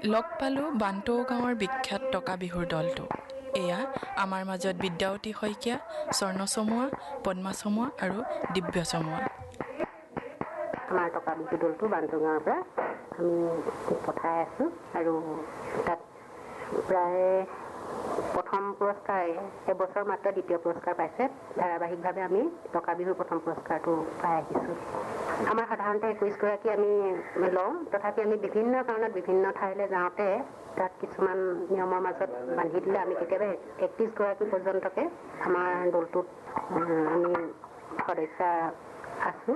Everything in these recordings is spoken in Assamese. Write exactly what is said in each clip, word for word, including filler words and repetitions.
লগ পালোঁ বান্টৌ গাঁৱৰ বিখ্যাত টকা বিহুৰ দলটো। এয়া আমাৰ মাজত বিদ্যাৱতী শইকীয়া, স্বৰ্ণ চমুৱা, পদ্মা চমুৱা আৰু দিব্য চমুৱা। আমাৰ টকা বিহু দলটো বান্টৌ গাঁৱৰ পৰা আমি পঠাই আছোঁ আৰু তাত প্ৰায় প্ৰথম পুৰস্কাৰ এবছৰ মাত্ৰ দ্বিতীয় পুৰস্কাৰ পাইছে। ধাৰাবাহিকভাৱে আমি টকা বিহুৰ প্ৰথম পুৰস্কাৰটো পাই আহিছোঁ। আমাৰ সাধাৰণতে একৈছগৰাকী আমি লওঁ, তথাপি আমি বিভিন্ন কাৰণত বিভিন্ন ঠাইলৈ যাওঁতে তাত কিছুমান নিয়মৰ মাজত বান্ধি দিলে আমি কেতিয়াবা একত্ৰিছগৰাকী পৰ্যন্তকে আমাৰ দলটোত আমি সদস্য আছোঁ।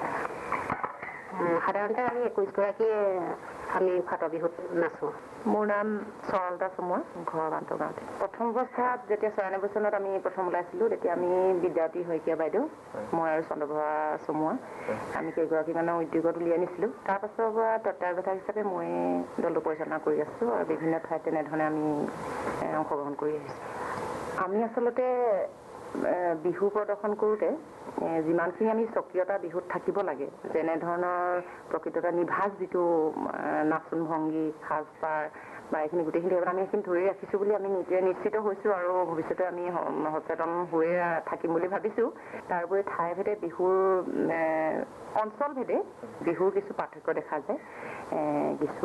সাধাৰণতে আমি একৈছগৰাকীয়ে আমি ফাট বিহুত নাচোঁ। মোৰ নাম সৰলতা চমুৱা, ঘৰ বান্টৌ গাঁৱতে। প্ৰথম অৱস্থাত যেতিয়া ছয়ানব্বৈ চনত আমি প্ৰথম ওলাইছিলোঁ, তেতিয়া আমি বিদ্যাৱতী শইকীয়া বাইদেউ, মই আৰু চন্দ্ৰপ্ৰভা চমুৱা, আমি কেইগৰাকীমানৰ উদ্যোগত উলিয়াই আনিছিলোঁ। তাৰপাছৰ পৰা তত্ত্বাৱধায়ক হিচাপে মই দলটো পৰিচালনা কৰি আছোঁ আৰু বিভিন্ন ঠাইত তেনেধৰণে আমি অংশগ্ৰহণ কৰি আহিছোঁ। আমি আচলতে বিহু প্ৰদৰ্শন কৰোঁতে যিমানখিনি আমি স্বকীয়তা বিহুত থাকিব লাগে, যেনেধৰণৰ প্ৰকৃততে নিভাঁজ যিটো নাচোন ভংগী, সাজপাৰ বা এইখিনি গোটেইখিনি আমি সেইখিনি ধৰি ৰাখিছোঁ বুলি আমি নিজে নিশ্চিত হৈছোঁ আৰু ভৱিষ্যতে আমি সচেতন হৈয়ে থাকিম বুলি ভাবিছোঁ। তাৰোপৰি ঠাইভেদে বিহুৰ অঞ্চলভেদে বিহুৰ কিছু পাৰ্থক্য দেখা যায়। কিছু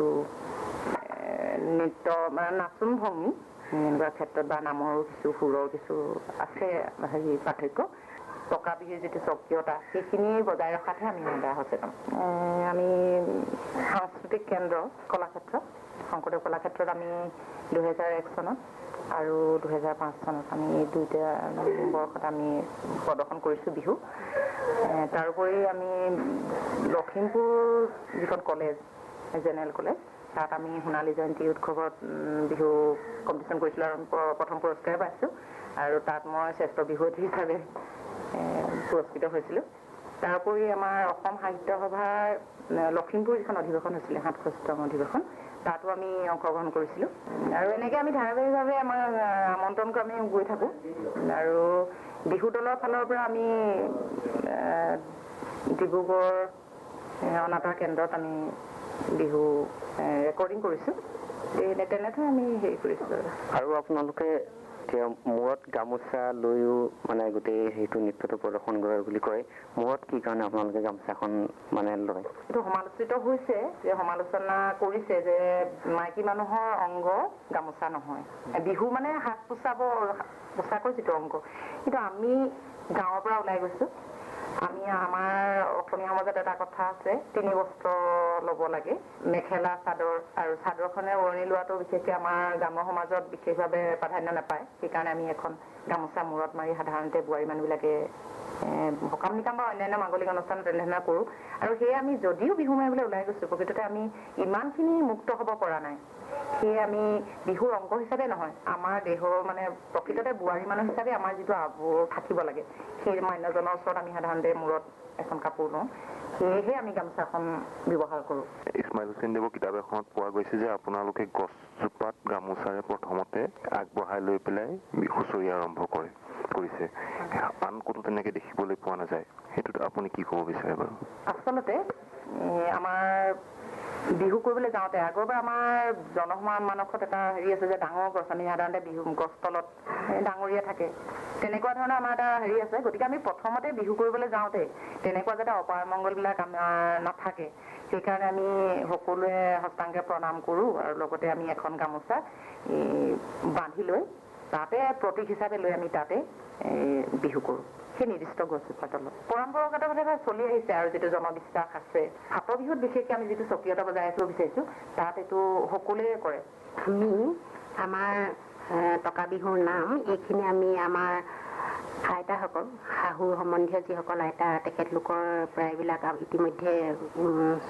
নৃত্য মানে নাচোন ভংগী এনেকুৱা ক্ষেত্ৰত বা নামৰ কিছু সুৰৰ কিছু আছে হেৰি পাৰ্থক্য। টকা বিহুৰ যিটো স্বকীয়তা সেইখিনি বজাই ৰখাতহে আমি সদায় সচেতন। আমি সাংস্কৃতিক কেন্দ্ৰ কলাক্ষেত্ৰ, শংকৰদেৱ কলাক্ষেত্ৰত আমি দুহেজাৰ এক চনত আৰু দুহেজাৰ পাঁচ চনত আমি দুইটা বৰ্ষত আমি প্ৰদৰ্শন কৰিছোঁ বিহু। তাৰোপৰি আমি লখিমপুৰ যিখন কলেজ, জেনেৰেল কলেজ, তাত আমি সোণালী জয়ন্তী উৎসৱত বিহু কম্পিটিশ্যন কৰিছিলোঁ আৰু প্ৰথম পুৰস্কাৰ পাইছোঁ আৰু তাত মই শ্ৰেষ্ঠ বিহুৱতী হিচাপে পুৰস্কৃত হৈছিলোঁ। তাৰোপৰি আমাৰ অসম সাহিত্য সভাৰ লখিমপুৰ যিখন অধিৱেশন হৈছিলে, সাতষষ্ঠিতম অধিৱেশন, তাতো আমি অংশগ্ৰহণ কৰিছিলোঁ আৰু এনেকৈ আমি ধাৰাবাহিকভাৱে আমাৰ আমন্ত্ৰণটো আমি গৈ থাকোঁ। আৰু বিহু দলৰ ফালৰ পৰা আমি ডিব্ৰুগড় অনাতাঁৰ কেন্দ্ৰত আমি বিহু ৰেকৰ্ডিং কৰিছোঁ। তেনেধৰণে আমি হেৰি কৰিছোঁ। আৰু আপোনালোকে এতিয়া মূৰত গামোচা লৈও মানে গোটেই সেইটো নৃত্যটো প্ৰদৰ্শন কৰে বুলি কয়, মূৰত কি কাৰণে আপোনালোকে গামোচাখন মানে লয়? এইটো সমালোচিত হৈছে, যে সমালোচনা কৰিছে যে মাইকী মানুহৰ অংগ গামোচা নহয়, বিহু মানে সাজ পোছাকৰ পোছাকৰ যিটো অংগ। কিন্তু আমি গাঁৱৰ পৰা ওলাই গৈছোঁ, আমি আমাৰ অসমীয়া সমাজত এটা কথা আছে, তিনি বস্ত্ৰ ল'ব লাগে, মেখেলা চাদৰ, আৰু চাদৰখনে ওৰণি লোৱাটো বিশেষকৈ আমাৰ গ্ৰাম্য সমাজত বিশেষভাৱে প্ৰাধান্য নাপায়। সেইকাৰণে আমি এখন গামোচা মূৰত মাৰি সাধাৰণতে বোৱাৰী মানুহবিলাকে সকাম নিকাম বা অন্যান্য মাংগলিক অনুষ্ঠান তেনেধৰণে কৰোঁ। আৰু সেয়ে আমি যদিও বিহু মাৰিবলৈ ওলাই গৈছোঁ, প্ৰকৃততে আমি ইমানখিনি মুক্ত হ'ব পৰা নাই। সেয়ে আমি বিহুৰ অংগ হিচাপে নহয়, আমাৰ দেহৰ মানে প্ৰকৃততে বোৱাৰী মানুহ হিচাপে আমাৰ যিটো আৱৰ থাকিব লাগে, সেই মান্যজনৰ ওচৰত আমি সাধাৰণতে মূৰত এখন কাপোৰ লওঁ, সেয়েহে আমি গামোচাখন ব্যৱহাৰ কৰোঁ। ইছমাইল হুছেইন দেৱৰ কিতাপ এখনত পোৱা গৈছে যে আপোনালোকে গছজোপাত গামোচাৰে প্ৰথমতে আগবঢ়াই লৈ পেলাই হুঁচৰি আৰম্ভ কৰে কৰিছে, আন ক'তো তেনেকে দেখিবলৈ পোৱা নাযায়। সেইটোত আপুনি কি ক'ব বিচাৰে বাৰু? আচলতে আমাৰ বিহু কৰিবলৈ যাওঁতে আগৰ পৰা আমাৰ জনমানসত এটা হেৰি আছে যে ডাঙৰ গছ, আমি সাধাৰণতে বিহু গছ তলত ডাঙৰীয়া থাকে, তেনেকুৱা ধৰণৰ আমাৰ এটা হেৰি আছে। গতিকে আমি প্ৰথমতে বিহু কৰিবলৈ যাওঁতে তেনেকুৱা যাতে অপায় মংগলবিলাক আমাৰ নাথাকে, সেইকাৰণে আমি সকলোৱে হস্তাংগে প্ৰণাম কৰোঁ আৰু লগতে আমি এখন গামোচা বান্ধি লৈ তাতে প্ৰতীক হিচাপে লৈ আমি তাতে বিহু কৰোঁ, সেই নিৰ্দিষ্ট গছজোপাৰ তলত। পৰম্পৰাগতভাৱে চলি আহিছে আৰু যিটো জনবিশ্বাস আছে, ফাট বিহুত বিশেষকৈ আমি যিটো স্বকীয়তা বজাই ৰাখিব বিচাৰিছোঁ, তাত এইটো সকলোৱে কৰে। আমি আমাৰ টকা বিহুৰ নাম এইখিনি আমি আমাৰ আইতাসকল, শাহুৰ সম্বন্ধীয় যিসকল আইতা, তেখেতলোকৰ প্ৰায়বিলাক ইতিমধ্যে